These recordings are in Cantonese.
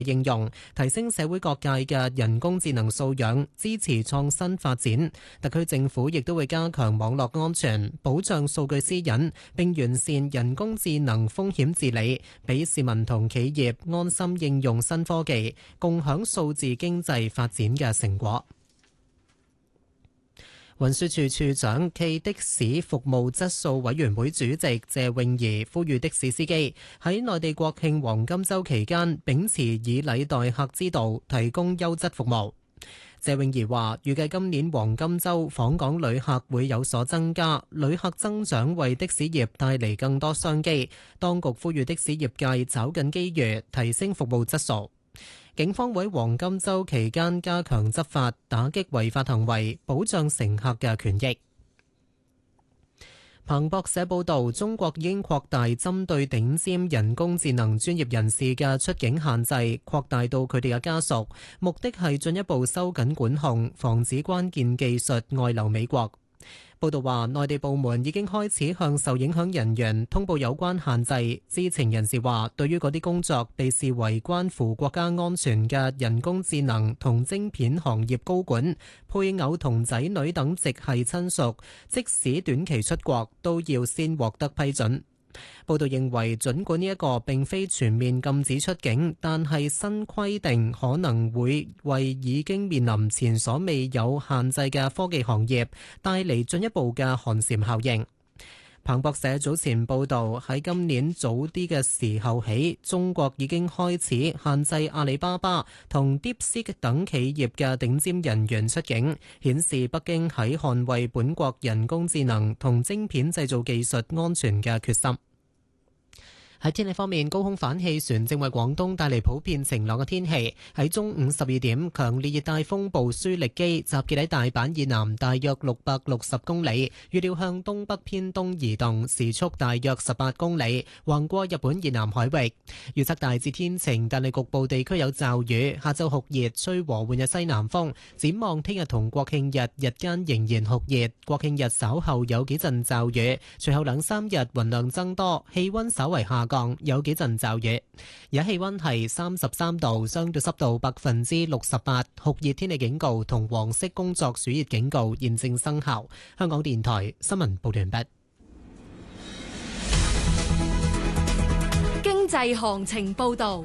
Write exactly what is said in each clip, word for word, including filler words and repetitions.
應用，提升社會各界嘅人工智能素養，支持創新發展。特區政府亦都會加強網絡安全，保障數據私隱，並完善人工智能風險治理，俾市民同企業安心應用新科技，共享數字經濟發展嘅成果。運輸署署長暨的士服務質素委員會主席謝永儀呼籲的士司機喺內地國慶黃金週期間秉持以禮待客之道，提供優質服務。謝永儀話：預計今年黃金週訪港旅客會有所增加，旅客增長為的士業帶嚟更多商機。當局呼籲的士業界抓緊機遇，提升服務質素。警方會喺黃金週期間加強執法，打擊違法行為，保障乘客嘅權益。彭博社報導，中國已經擴大針對頂尖人工智能專業人士嘅出境限制，擴大到佢哋嘅家屬，目的係進一步收緊管控，防止關鍵技術外流美國。報道話，內地部門已經開始向受影響人員通報有關限制。知情人士話，對於嗰啲工作被視為關乎國家安全嘅人工智能同晶片行業高管、配偶同仔女等直系親屬，即使短期出國，都要先獲得批准。報道認為，儘管呢一個並非全面禁止出境，但係新規定可能會為已經面臨前所未有限制嘅科技行業帶嚟進一步嘅寒蟬效應。彭博社早前報導，喺今年早啲嘅時候起，中國已經開始限制阿里巴巴同 DeepSeek 等企業嘅頂尖人員出境，顯示北京喺捍衛本國人工智能同晶片製造技術安全嘅決心。喺天氣方面，高空反氣旋正為廣東帶嚟普遍晴朗嘅天氣。喺中午十二點，強烈熱帶風暴舒力基集結喺大阪以南大約六百六十公里，預料向東北偏東移動，時速大約十八公里，橫過日本以南海域。預測大致天晴，但係局部地區有驟雨。下晝酷熱，吹和緩嘅西南風。展望聽日同國慶日日間仍然酷熱，國慶日稍後有幾陣驟雨，隨後兩三日雲量增多，氣溫稍為下降，有幾陣驟雨。而家氣溫係三十三度，相對濕度百分之六十八，酷熱天氣警告同黃色工作暑熱警告現正生效。香港電台新聞報道完畢。 經濟行情報道。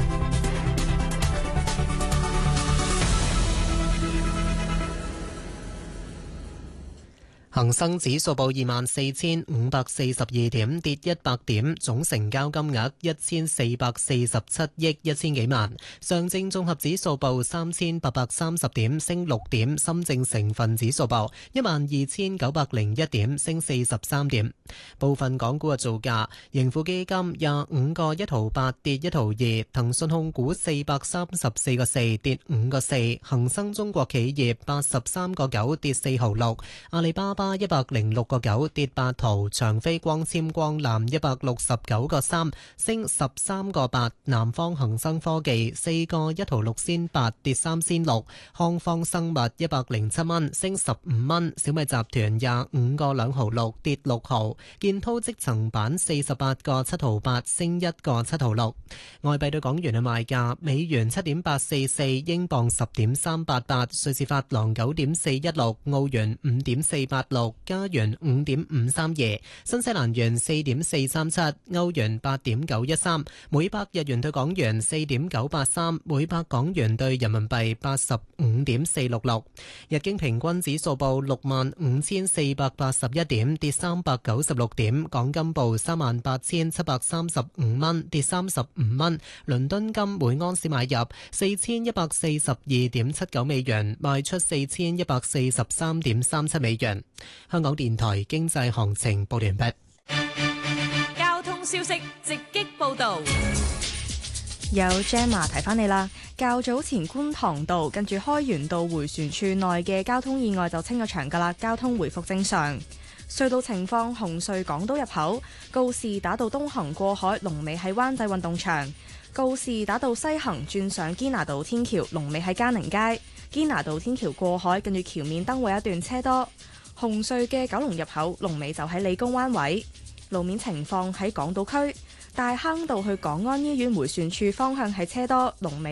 恒生指數報二萬四千五百四十二點，跌一百點，總成交金額一千四百四十七億一千幾萬。上證綜合指數報三千八百三十點，升六點。深證成分指數報一萬二千九百零一點，升四十三點。部分港股嘅造價：盈富基金廿五個一毫八，跌一毫二；騰訊控股四百三十四個四，跌五個四；恒生中國企業八十三個九，跌四毫六；阿里巴巴一百零六個九，跌八毫；長飛光纖光纜一百六十九個三，升十三個八；南方恒生科技四個一毫六仙八，跌三仙六；康方生物一百零七蚊，升十五蚊；小米集團廿五個兩毫六，跌六毫；建滔積層板四十八個七毫八，升一個七毫六。外幣對港元嘅賣價：美元七點八四四，英鎊十點三八八，瑞士法郎九點四一六，澳元五點四八六，加元五點五三二，新西蘭元四點四三七，歐元八點九一三，每百日元對港元四點九八三，每百港元對人民幣八十五點四六六。日經平均指數報六萬五千四百八十一點，跌三百九十六點。港金報三萬八千七百三十五蚊，跌三十五蚊。倫敦金每安士買入四千一百四十二點七九美元，賣出四千一百四十三點三七美元。香港電台經濟行情報完畢。 交通消息直擊報道。 有 Gemma 提翻你啦，較早前觀塘道近住開源道迴旋處內嘅交通意外就清咗場㗎啦，交通回復正常。隧道情況：紅隧港島入口告士打道東行過海，龍尾喺灣仔運動場；告士打道西行轉上堅拿道天橋，龍尾喺嘉寧街；堅拿道天橋過海，跟住橋面燈位一段車多。紅隧嘅九龍入口龍尾就喺理工灣位。路面情況喺港島區大坑道去港安醫院迴旋處方向係車多，龍尾